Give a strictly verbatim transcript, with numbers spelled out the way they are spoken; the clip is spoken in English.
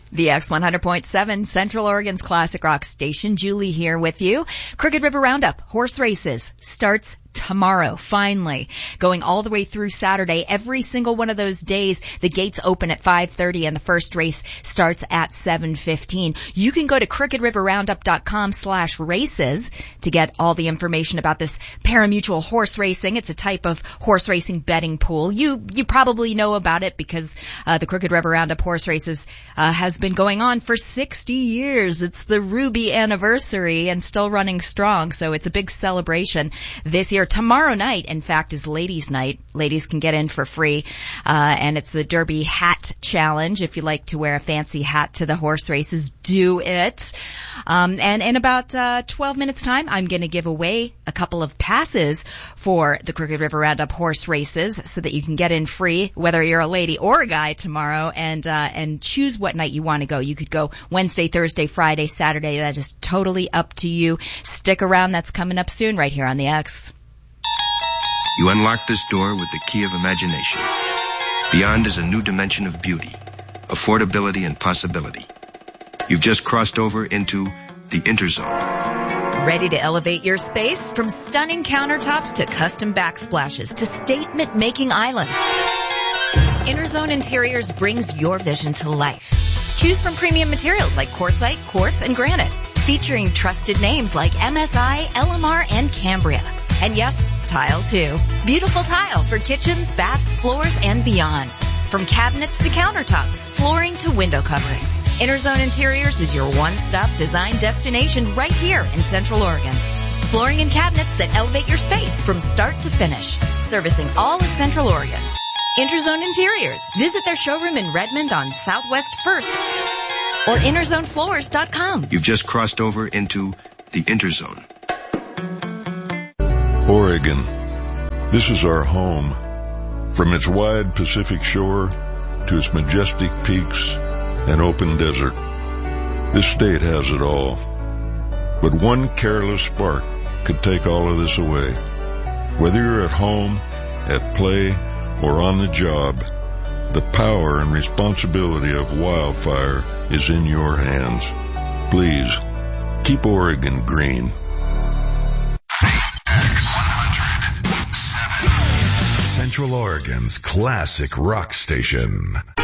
The X one hundred point seven, Central Oregon's classic rock station. Julie here with you. Crooked River Roundup, horse races, starts tomorrow, finally. Going all the way through Saturday. Every single one of those days, the gates open at five thirty and the first race starts at seven fifteen. You can go to crooked river roundup dot com slash races to get all the information about this parimutuel horse racing. It's a type of horse racing betting pool. You you probably know about it because uh, the Crooked River Roundup horse races uh, has been going on for sixty years. It's the Ruby anniversary and still running strong, so it's a big celebration this year. Tomorrow night, in fact, is ladies' night. Ladies can get in for free, uh, and it's the Derby Hat Challenge. If you like to wear a fancy hat to the horse races, do it. Um, and in about uh, twelve minutes time, I'm going to give away a couple of passes for the Crooked River Roundup horse races so that you can get in free, whether you're a lady or a guy tomorrow, and uh, and choose what night you want to go. You could go Wednesday, Thursday, Friday, Saturday. That is totally up to you. Stick around. That's coming up soon right here on the X. You unlock this door with the key of imagination. Beyond is a new dimension of beauty, affordability, and possibility. You've just crossed over into the Interzone. Ready to elevate your space? From stunning countertops to custom backsplashes to statement-making islands, Interzone Interiors brings your vision to life. Choose from premium materials like quartzite, quartz, and granite, featuring trusted names like M S I, L M R, and Cambria. And yes, tile too. Beautiful tile for kitchens, baths, floors, and beyond. From cabinets to countertops, flooring to window coverings, Interzone Interiors is your one-stop design destination right here in Central Oregon. Flooring and cabinets that elevate your space from start to finish. Servicing all of Central Oregon. Interzone Interiors. Visit their showroom in Redmond on Southwest First or interzone floors dot com. You've just crossed over into the Interzone. Oregon. This is our home. From its wide Pacific shore to its majestic peaks and open desert, this state has it all. But one careless spark could take all of this away. Whether you're at home, at play, or on the job, the power and responsibility of wildfire is in your hands. Please, keep Oregon green. Central Oregon's classic rock station.